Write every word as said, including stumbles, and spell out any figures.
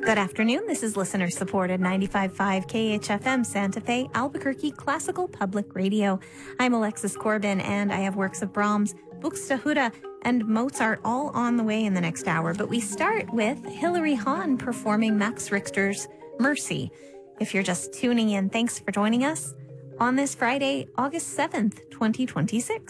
Good afternoon. This is listener-supported ninety-five point five K H F M Santa Fe, Albuquerque Classical Public Radio. I'm Alexis Corbin, and I have works of Brahms, Buxtehude, and Mozart all on the way in the next hour. But we start with Hilary Hahn performing Max Richter's Mercy. If you're just tuning in, thanks for joining us on this Friday, August seventh, twenty twenty-six.